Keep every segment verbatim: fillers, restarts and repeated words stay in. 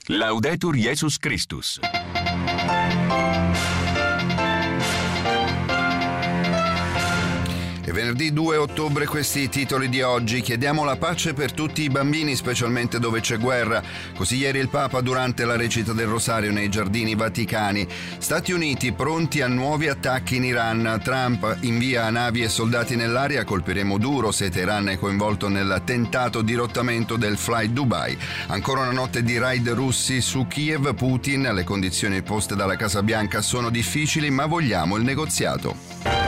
Laudetur Jesus Christus. È venerdì due ottobre, questi i titoli di oggi. Chiediamo la pace per tutti i bambini, specialmente dove c'è guerra. Così ieri il Papa durante la recita del Rosario nei Giardini Vaticani. Stati Uniti pronti a nuovi attacchi in Iran. Trump invia navi e soldati nell'aria, colpiremo duro se Teheran è coinvolto nel tentato dirottamento del Fly Dubai. Ancora una notte di raid russi su Kiev. Putin, le condizioni poste dalla Casa Bianca sono difficili, ma vogliamo il negoziato.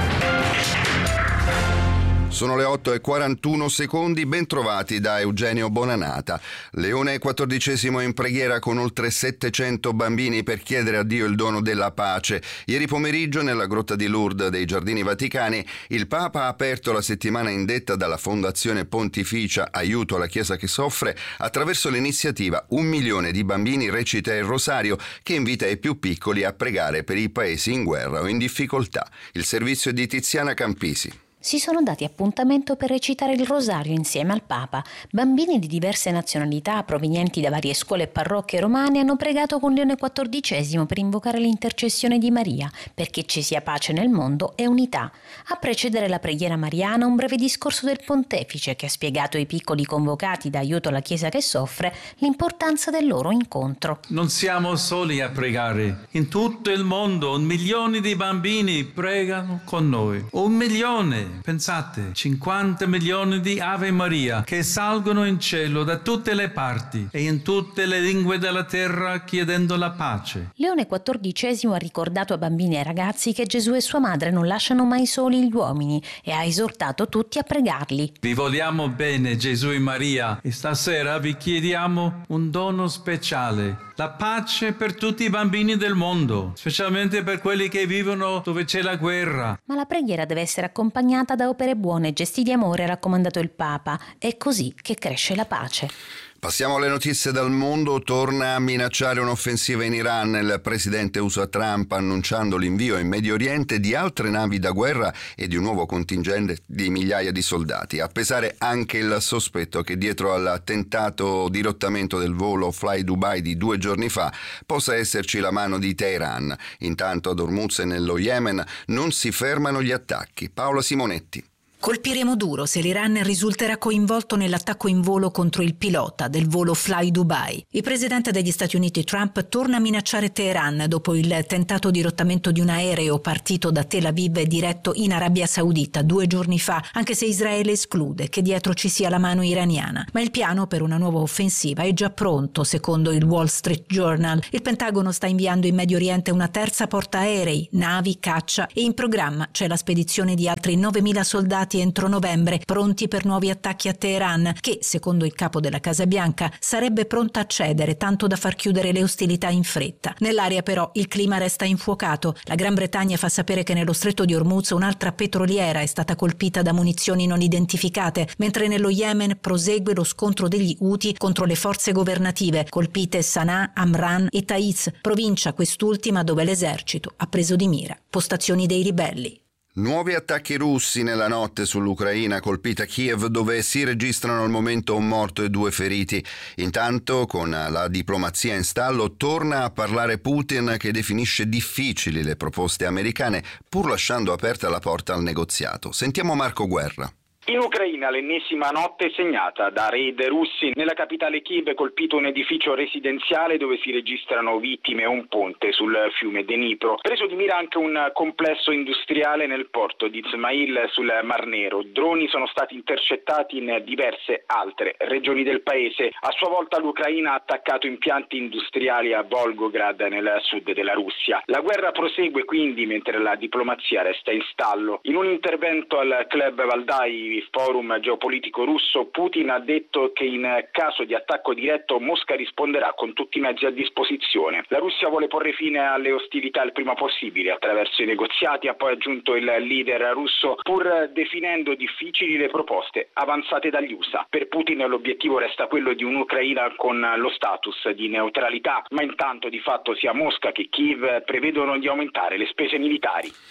Sono le otto e quarantuno secondi, ben trovati da Eugenio Bonanata. Leone quattordicesimo in preghiera con oltre settecento bambini per chiedere a Dio il dono della pace. Ieri pomeriggio nella grotta di Lourdes dei Giardini Vaticani il Papa ha aperto la settimana indetta dalla Fondazione Pontificia Aiuto alla Chiesa che soffre attraverso l'iniziativa Un milione di bambini recita il Rosario, che invita i più piccoli a pregare per i paesi in guerra o in difficoltà. Il servizio di Tiziana Campisi. Si sono dati appuntamento per recitare il Rosario insieme al Papa. Bambini di diverse nazionalità provenienti da varie scuole e parrocchie romane hanno pregato con Leone quattordicesimo per invocare l'intercessione di Maria, perché ci sia pace nel mondo e unità. A precedere la preghiera mariana un breve discorso del pontefice che ha spiegato ai piccoli convocati da Aiuto alla Chiesa che soffre l'importanza del loro incontro. Non siamo soli a pregare. In tutto il mondo un milione di bambini pregano con noi. Un milione! Pensate, cinquanta milioni di Ave Maria che salgono in cielo da tutte le parti e in tutte le lingue della terra chiedendo la pace. Leone quattordicesimo ha ricordato a bambini e ragazzi che Gesù e sua madre non lasciano mai soli gli uomini e ha esortato tutti a pregarli. Vi vogliamo bene, Gesù e Maria, e stasera vi chiediamo un dono speciale, la pace per tutti i bambini del mondo, specialmente per quelli che vivono dove c'è la guerra. Ma la preghiera deve essere accompagnata da opere buone e gesti di amore, ha raccomandato il Papa. È così che cresce la pace. Passiamo alle notizie dal mondo. Torna a minacciare un'offensiva in Iran il presidente U S A Trump, annunciando l'invio in Medio Oriente di altre navi da guerra e di un nuovo contingente di migliaia di soldati. A pesare anche il sospetto che dietro al tentato dirottamento del volo Fly Dubai di due giorni fa possa esserci la mano di Teheran. Intanto ad Hormuz e nello Yemen non si fermano gli attacchi. Paola Simonetti. Colpiremo duro se l'Iran risulterà coinvolto nell'attacco in volo contro il pilota del volo Fly Dubai. Il presidente degli Stati Uniti Trump torna a minacciare Teheran dopo il tentato dirottamento di un aereo partito da Tel Aviv e diretto in Arabia Saudita due giorni fa, anche se Israele esclude che dietro ci sia la mano iraniana. Ma il piano per una nuova offensiva è già pronto, secondo il Wall Street Journal. Il Pentagono sta inviando in Medio Oriente una terza portaerei, navi, caccia e in programma c'è la spedizione di altri novemila soldati entro novembre, pronti per nuovi attacchi a Teheran, che, secondo il capo della Casa Bianca, sarebbe pronta a cedere tanto da far chiudere le ostilità in fretta. Nell'area però il clima resta infuocato. La Gran Bretagna fa sapere che nello stretto di Hormuz un'altra petroliera è stata colpita da munizioni non identificate, mentre nello Yemen prosegue lo scontro degli Houthi contro le forze governative, colpite Sana'a, Amran e Taiz, provincia quest'ultima dove l'esercito ha preso di mira postazioni dei ribelli. Nuovi attacchi russi nella notte sull'Ucraina colpita Kiev, dove si registrano al momento un morto e due feriti. Intanto, con la diplomazia in stallo, torna a parlare Putin, che definisce difficili le proposte americane, pur lasciando aperta la porta al negoziato. Sentiamo Marco Guerra. In Ucraina l'ennesima notte segnata da raid russi. Nella capitale Kiev è colpito un edificio residenziale dove si registrano vittime e un ponte sul fiume Dnipro. Preso di mira anche un complesso industriale nel porto di Izmail sul Mar Nero. Droni sono stati intercettati in diverse altre regioni del paese. A sua volta l'Ucraina ha attaccato impianti industriali a Volgograd nel sud della Russia. La guerra prosegue quindi mentre la diplomazia resta in stallo. In un intervento al Club Valdai, forum geopolitico russo, Putin ha detto che in caso di attacco diretto Mosca risponderà con tutti i mezzi a disposizione. La Russia vuole porre fine alle ostilità il prima possibile attraverso i negoziati, ha poi aggiunto il leader russo, pur definendo difficili le proposte avanzate dagli U S A. Per Putin l'obiettivo resta quello di un'Ucraina con lo status di neutralità, ma intanto di fatto sia Mosca che Kiev prevedono di aumentare le spese militari.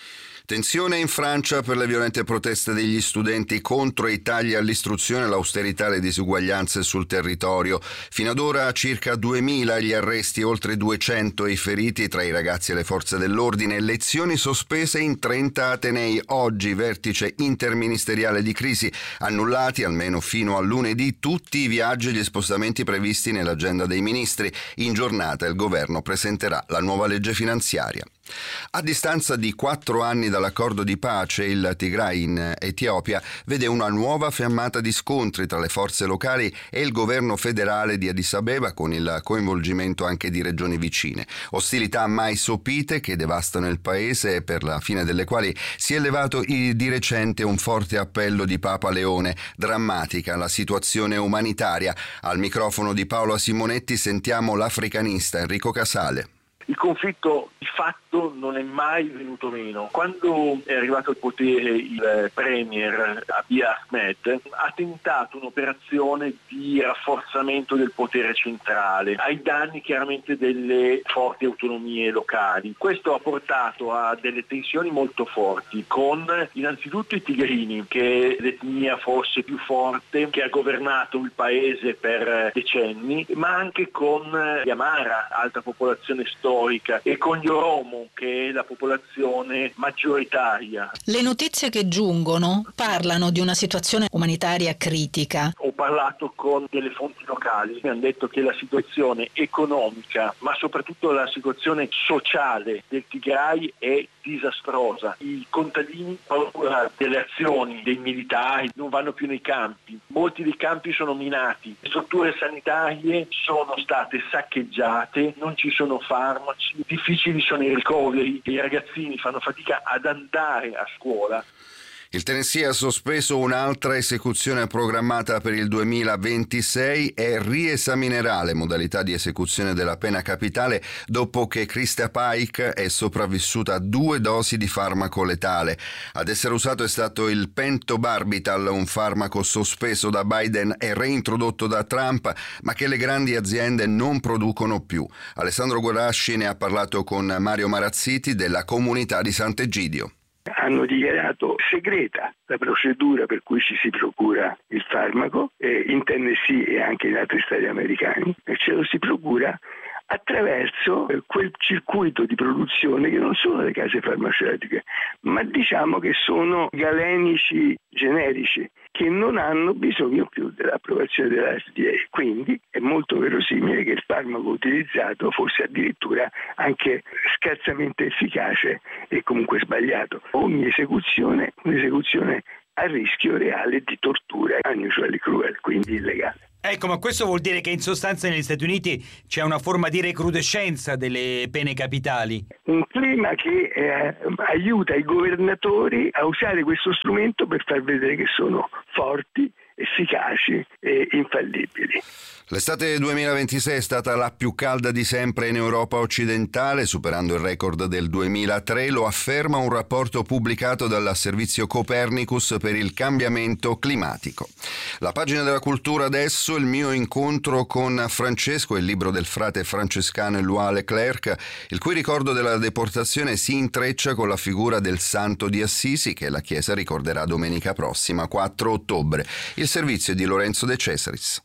Tensione in Francia per le violente proteste degli studenti contro i tagli all'istruzione, l'austerità e le disuguaglianze sul territorio. Fino ad ora circa duemila gli arresti, oltre duecento i feriti tra i ragazzi e le forze dell'ordine, lezioni sospese in trenta atenei. Oggi vertice interministeriale di crisi, annullati almeno fino a lunedì tutti i viaggi e gli spostamenti previsti nell'agenda dei ministri. In giornata il governo presenterà la nuova legge finanziaria. A distanza di quattro anni dall'accordo di pace, il Tigray in Etiopia vede una nuova fiammata di scontri tra le forze locali e il governo federale di Addis Abeba, con il coinvolgimento anche di regioni vicine. Ostilità mai sopite che devastano il paese e per la fine delle quali si è levato di recente un forte appello di Papa Leone. Drammatica la situazione umanitaria. Al microfono di Paola Simonetti sentiamo l'africanista Enrico Casale. Il conflitto di fatto non è mai venuto meno. Quando è arrivato al potere il premier Abiy Ahmed ha tentato un'operazione di rafforzamento del potere centrale ai danni chiaramente delle forti autonomie locali. Questo ha portato a delle tensioni molto forti con innanzitutto i tigrini, che è l'etnia forse più forte che ha governato il paese per decenni, ma anche con gli Amara, alta popolazione storica, e con gli Oromo, che è la popolazione maggioritaria. Le notizie che giungono parlano di una situazione umanitaria critica. Ho parlato con delle fonti locali, mi hanno detto che la situazione economica, ma soprattutto la situazione sociale del Tigray è disastrosa. I contadini hanno paura delle azioni dei militari, non vanno più nei campi. Molti dei campi sono minati, le strutture sanitarie sono state saccheggiate, non ci sono farmaci, difficili sono i ricoveri, i ragazzini fanno fatica ad andare a scuola. Il Tennessee ha sospeso un'altra esecuzione programmata per il duemilaventisei e riesaminerà le modalità di esecuzione della pena capitale dopo che Krista Pike è sopravvissuta a due dosi di farmaco letale. Ad essere usato è stato il pentobarbital, un farmaco sospeso da Biden e reintrodotto da Trump, ma che le grandi aziende non producono più. Alessandro Guarasci ne ha parlato con Mario Marazziti della comunità di Sant'Egidio. Hanno dichiarato segreta la procedura per cui ci si procura il farmaco eh, in Tennessee e anche in altri stati americani, e ce lo si procura attraverso eh, quel circuito di produzione che non sono le case farmaceutiche, ma diciamo che sono galenici generici che non hanno bisogno più dell'approvazione della F D A. Quindi è molto verosimile che il farmaco utilizzato fosse addirittura anche scarsamente efficace e comunque sbagliato. Ogni esecuzione, un'esecuzione a rischio reale di tortura, unusually cruel, quindi illegale. Ecco, ma questo vuol dire che in sostanza negli Stati Uniti c'è una forma di recrudescenza delle pene capitali? Un clima che eh, aiuta i governatori a usare questo strumento per far vedere che sono forti, efficaci e infallibili. L'estate duemilaventisei è stata la più calda di sempre in Europa occidentale, superando il record del duemilatré, lo afferma un rapporto pubblicato dal servizio Copernicus per il cambiamento climatico. La pagina della cultura adesso, il mio incontro con Francesco, il libro del frate francescano Éloi Leclerc, il cui ricordo della deportazione si intreccia con la figura del Santo di Assisi che la Chiesa ricorderà domenica prossima, quattro ottobre. Il servizio è di Lorenzo De Cesaris.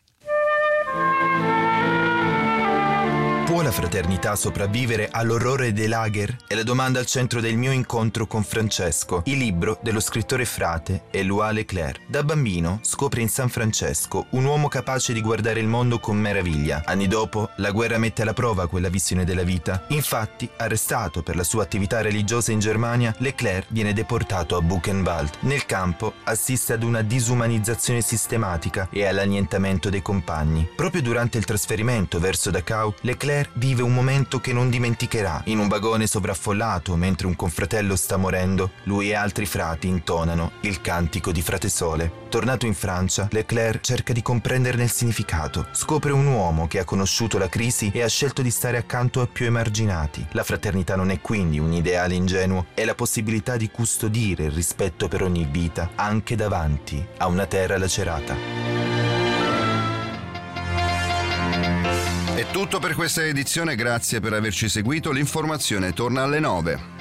Può la fraternità sopravvivere all'orrore dei lager? È la domanda al centro del mio incontro con Francesco, il libro dello scrittore frate Éloi Leclerc. Da bambino scopre in San Francesco un uomo capace di guardare il mondo con meraviglia. Anni dopo, la guerra mette alla prova quella visione della vita. Infatti, arrestato per la sua attività religiosa in Germania, Leclerc viene deportato a Buchenwald. Nel campo assiste ad una disumanizzazione sistematica e all'annientamento dei compagni. Proprio durante il trasferimento verso Dachau, Leclerc vive un momento che non dimenticherà. In un vagone sovraffollato, mentre un confratello sta morendo, lui e altri frati intonano il cantico di Frate Sole. Tornato in Francia, Leclerc cerca di comprenderne il significato. Scopre un uomo che ha conosciuto la crisi e ha scelto di stare accanto ai più emarginati. La fraternità non è quindi un ideale ingenuo, è la possibilità di custodire il rispetto per ogni vita, anche davanti a una terra lacerata. È tutto per questa edizione, grazie per averci seguito. L'informazione torna alle nove.